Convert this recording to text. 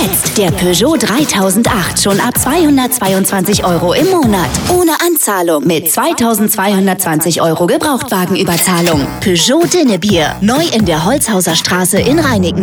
Jetzt der Peugeot 3008 schon ab 222 € im Monat. Ohne Anzahlung mit 2220 € Gebrauchtwagenüberzahlung. Peugeot Dinnebier. Neu in der Holzhauser Straße in Reinicken.